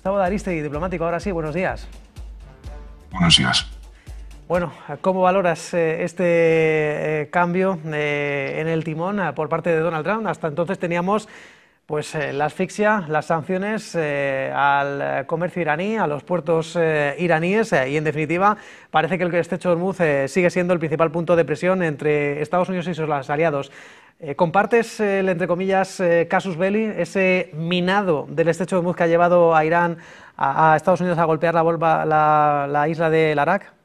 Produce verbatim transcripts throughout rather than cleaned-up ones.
Gustavo de Arístegui, diplomático, ahora sí, buenos días. Buenos días. Bueno, ¿cómo valoras eh, este eh, cambio eh, en el timón eh, por parte de Donald Trump? Hasta entonces teníamos pues eh, la asfixia, las sanciones eh, al comercio iraní, a los puertos eh, iraníes eh, y en definitiva parece que el estrecho de Hormuz eh, sigue siendo el principal punto de presión entre Estados Unidos y sus aliados. Eh, ¿Compartes el, entre comillas, eh, casus belli, ese minado del estrecho de Hormuz que ha llevado a Irán, a, a Estados Unidos a golpear la, la, la isla de Arak?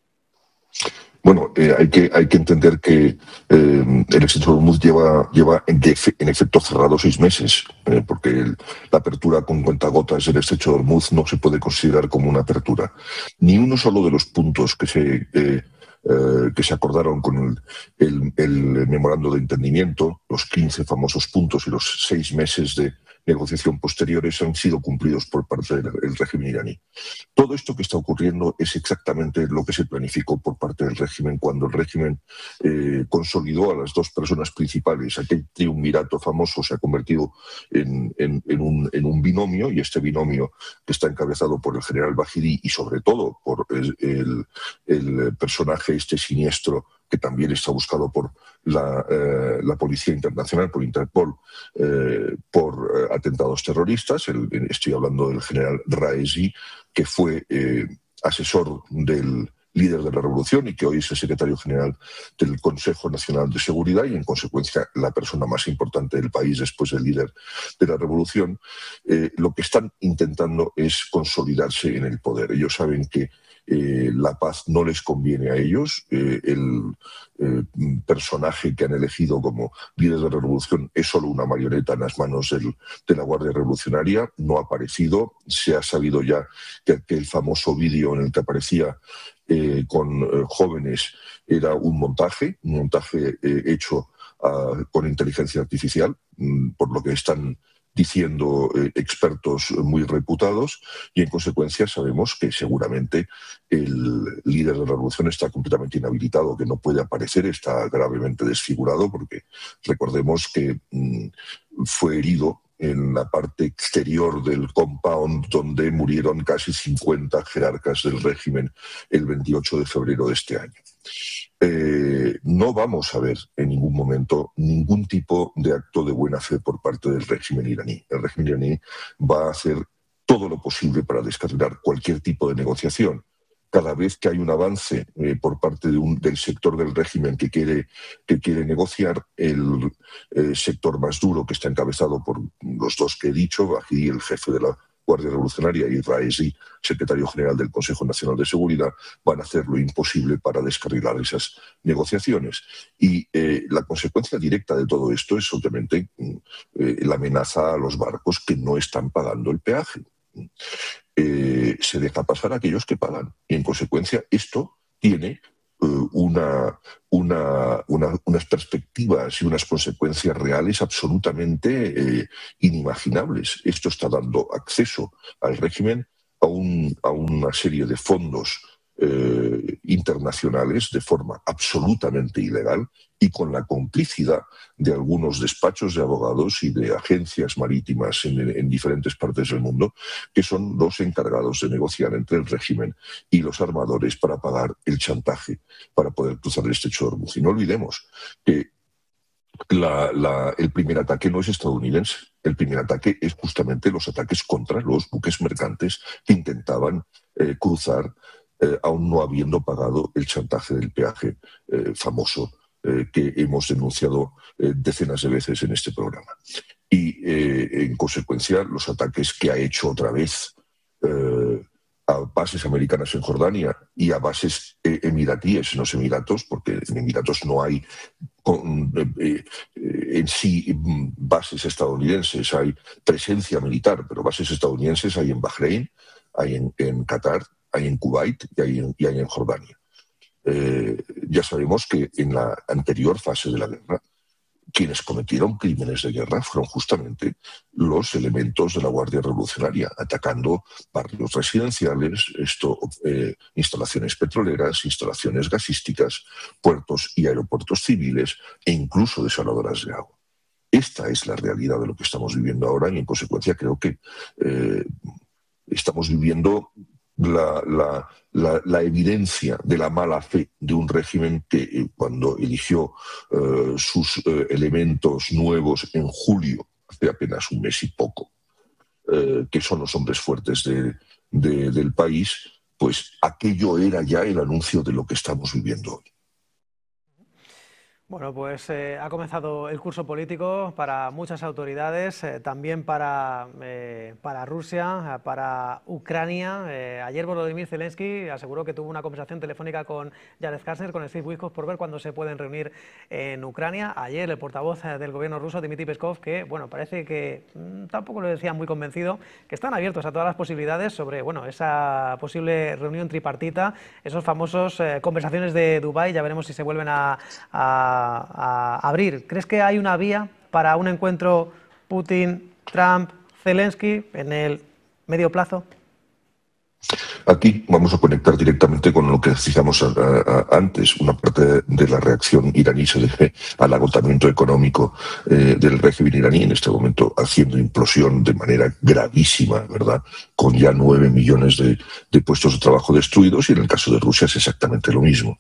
Bueno, eh, hay, que, hay que entender que eh, el estrecho de Hormuz lleva, lleva en, en efecto cerrado seis meses, eh, porque el, la apertura con cuentagotas del estrecho de Hormuz no se puede considerar como una apertura. Ni uno solo de los puntos que se, eh, eh, que se acordaron con el, el, el memorando de entendimiento, los quince famosos puntos y los seis meses de negociación posteriores han sido cumplidos por parte del, del régimen iraní. Todo esto que está ocurriendo es exactamente lo que se planificó por parte del régimen cuando el régimen eh, consolidó a las dos personas principales. Aquel triunvirato famoso se ha convertido en, en, en, un, en un binomio, y este binomio que está encabezado por el general Bahidi y sobre todo por el, el, el personaje este siniestro que también está buscado por la, eh, la Policía Internacional, por Interpol, eh, por eh, atentados terroristas. El, estoy hablando del general Raisi, que fue eh, asesor del líder de la revolución y que hoy es el secretario general del Consejo Nacional de Seguridad y, en consecuencia, la persona más importante del país después del líder de la revolución. Eh, lo que están intentando es consolidarse en el poder. Ellos saben que Eh, la paz no les conviene a ellos. Eh, el eh, personaje que han elegido como líder de la revolución es solo una marioneta en las manos del, de la Guardia Revolucionaria. No ha aparecido. Se ha sabido ya que aquel famoso vídeo en el que aparecía eh, con eh, jóvenes era un montaje, un montaje eh, hecho uh, con inteligencia artificial, mm, por lo que están diciendo eh, expertos muy reputados, y en consecuencia sabemos que seguramente el líder de la revolución está completamente inhabilitado, que no puede aparecer, está gravemente desfigurado, porque recordemos que mmm, fue herido en la parte exterior del compound donde murieron casi cincuenta jerarcas del régimen el veintiocho de febrero de este año. Eh, no vamos a ver en ningún momento ningún tipo de acto de buena fe por parte del régimen iraní. El régimen iraní va a hacer todo lo posible para descarrilar cualquier tipo de negociación. Cada vez que hay un avance eh, por parte de un, del sector del régimen que quiere, que quiere negociar, el eh, sector más duro, que está encabezado por los dos que he dicho, Bahidi, el jefe de la Guardia Revolucionaria, y Raisi, secretario general del Consejo Nacional de Seguridad, van a hacer lo imposible para descarrilar esas negociaciones. Y eh, la consecuencia directa de todo esto es obviamente eh, la amenaza a los barcos que no están pagando el peaje. Eh, se deja pasar a aquellos que pagan. Y en consecuencia esto tiene uh, una, una, una, unas perspectivas y unas consecuencias reales absolutamente eh, inimaginables. Esto está dando acceso al régimen a, un, a una serie de fondos eh, internacionales de forma absolutamente ilegal y con la complicidad de algunos despachos de abogados y de agencias marítimas en, en diferentes partes del mundo, que son los encargados de negociar entre el régimen y los armadores para pagar el chantaje para poder cruzar el estrecho de Hormuz. Y no olvidemos que la, la, el primer ataque no es estadounidense. El primer ataque es justamente los ataques contra los buques mercantes que intentaban eh, cruzar eh, aún no habiendo pagado el chantaje del peaje eh, famoso eh, que hemos denunciado eh, decenas de veces en este programa. Y, eh, en consecuencia, los ataques que ha hecho otra vez eh, a bases americanas en Jordania y a bases eh, emiratíes en los Emiratos, porque en Emiratos no hay con, eh, eh, en sí bases estadounidenses, hay presencia militar, pero bases estadounidenses hay en Bahrein, hay en, en Qatar, hay en Kuwait y hay en, y hay en Jordania. Eh, ya sabemos que en la anterior fase de la guerra, quienes cometieron crímenes de guerra fueron justamente los elementos de la Guardia Revolucionaria, atacando barrios residenciales, esto, eh, instalaciones petroleras, instalaciones gasísticas, puertos y aeropuertos civiles e incluso desaladoras de agua. Esta es la realidad de lo que estamos viviendo ahora y, en consecuencia, creo que eh, estamos viviendo la, la, la, la evidencia de la mala fe de un régimen que eh, cuando eligió eh, sus eh, elementos nuevos en julio, hace apenas un mes y poco, eh, que son los hombres fuertes de, de, del país, pues aquello era ya el anuncio de lo que estamos viviendo hoy. Bueno, pues eh, ha comenzado el curso político para muchas autoridades, eh, también para, eh, para Rusia, para Ucrania. Eh, ayer Volodymyr Zelensky aseguró que tuvo una conversación telefónica con Jared Kushner, con Steve Witkoff, por ver cuándo se pueden reunir en Ucrania. Ayer el portavoz del gobierno ruso, Dmitry Peskov, que bueno, parece que mmm, tampoco lo decía muy convencido, que están abiertos a todas las posibilidades sobre bueno, esa posible reunión tripartita, esos famosos eh, conversaciones de Dubái. Ya veremos si se vuelven a, a a abrir. ¿Crees que hay una vía para un encuentro Putin, Trump, Zelensky en el medio plazo? Aquí vamos a conectar directamente con lo que decíamos a, a, a antes. Una parte de la reacción iraní se debe al agotamiento económico eh, del régimen iraní, en este momento haciendo implosión de manera gravísima, ¿verdad? Con ya nueve millones de, de puestos de trabajo destruidos, y en el caso de Rusia es exactamente lo mismo.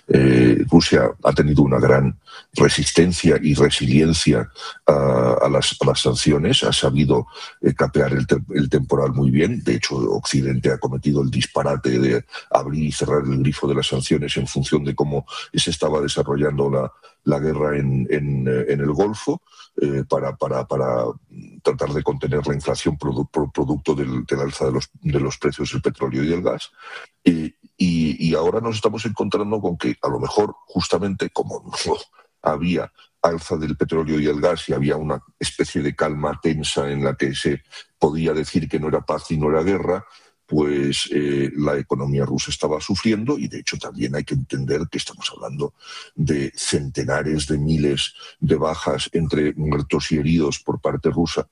Eh, Rusia ha tenido una gran resistencia y resiliencia a, a, las, a las sanciones, ha sabido eh, capear el, te, el temporal muy bien. De hecho, Occidente ha cometido el disparate de abrir y cerrar el grifo de las sanciones en función de cómo se estaba desarrollando la, la guerra en, en, en el Golfo, eh, para, para, para tratar de contener la inflación produ producto del, del alza de los, de los precios del petróleo y del gas. Eh, y, y ahora nos estamos encontrando con que a lo mejor justamente como no había alza del petróleo y el gas y había una especie de calma tensa en la que se podía decir que no era paz y no era guerra, pues eh, la economía rusa estaba sufriendo, y de hecho también hay que entender que estamos hablando de centenares de miles de bajas entre muertos y heridos por parte rusa.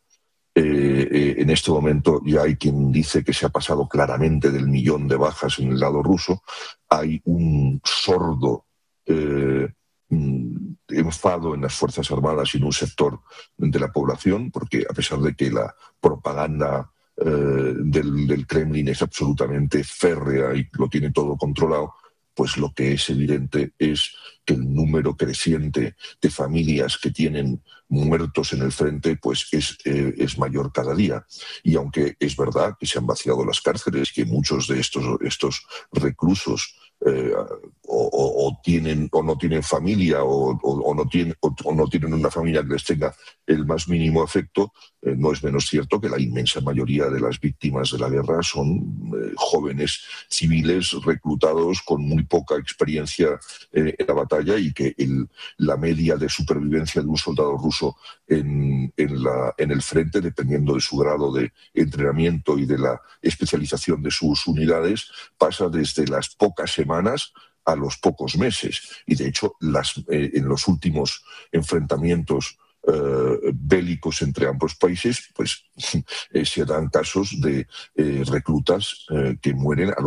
Eh, eh, en este momento ya hay quien dice que se ha pasado claramente del millón de bajas en el lado ruso. Hay un sordo eh, enfado en las Fuerzas Armadas y en un sector de la población, porque a pesar de que la propaganda eh, del, del Kremlin es absolutamente férrea y lo tiene todo controlado, pues lo que es evidente es que el número creciente de familias que tienen muertos en el frente pues es, eh, es mayor cada día. Y aunque es verdad que se han vaciado las cárceles, que muchos de estos, estos reclusos eh, o, o, o, tienen, o no tienen familia o, o, o, no tienen, o, o no tienen una familia que les tenga el más mínimo afecto, eh, no es menos cierto que la inmensa mayoría de las víctimas de la guerra son eh, jóvenes civiles reclutados con muy poca experiencia eh, en la batalla, y que el, la media de supervivencia de un soldado ruso en, en, la, en el frente, dependiendo de su grado de entrenamiento y de la especialización de sus unidades, pasa desde las pocas semanas a los pocos meses. Y de hecho, las, eh, en los últimos enfrentamientos eh, bélicos entre ambos países, pues eh, se dan casos de eh, reclutas eh, que mueren a